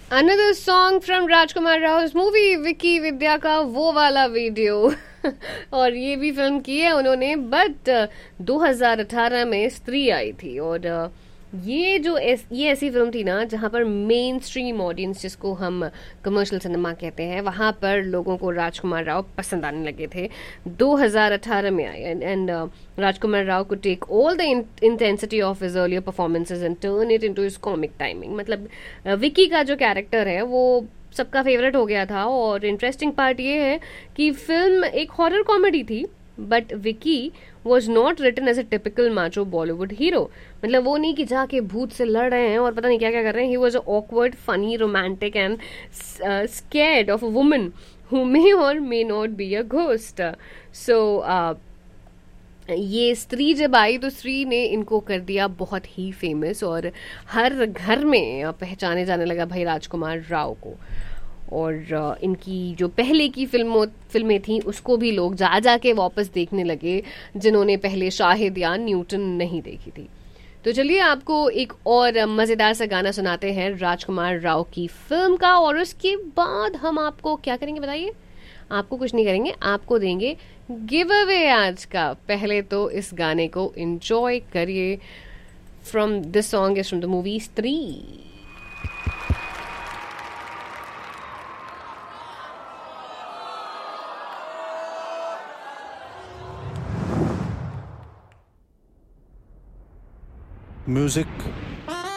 Another song from Rajkumar Rao's movie Vicky विद्या का वो वाला वीडियो। और ये भी फिल्म की है उन्होंने, बट 2018 में स्त्री आई थी। और ये ऐसी फिल्म थी ना जहाँ पर मेन स्ट्रीम ऑडियंस, जिसको हम कमर्शियल सिनेमा कहते हैं, वहाँ पर लोगों को राजकुमार राव पसंद आने लगे थे। 2018 में आए एंड राजकुमार राव को take all the intensity of his earlier performances and turn it into his comic timing. मतलब विकी का जो कैरेक्टर है वो सबका फेवरेट हो गया था। और इंटरेस्टिंग पार्ट ये है कि फिल्म एक हॉरर कॉमेडी थी, but Vicky was not written as a typical macho Bollywood hero. मतलब वो नहीं कि जाके भूत से लड़ रहे हैं और पता नहीं क्या क्या कर रहे हैं। He was awkward, funny, romantic and scared of a woman who may और may not be a ghost. सो ये स्त्री जब आई तो स्त्री ने इनको कर दिया बहुत ही फेमस, और हर घर में पहचाने जाने लगा भाई राजकुमार राव को। और इनकी जो पहले की फिल्में थी उसको भी लोग जा जा के वापस देखने लगे, जिन्होंने पहले शाहिद या न्यूटन नहीं देखी थी। तो चलिए आपको एक और मज़ेदार सा गाना सुनाते हैं राजकुमार राव की फिल्म का, और उसके बाद हम आपको क्या करेंगे बताइए। आपको कुछ नहीं करेंगे, आपको देंगे गिव अवे आज का। पहले तो इस गाने को एंजॉय करिए। From this song is from the movie स्त्री। Music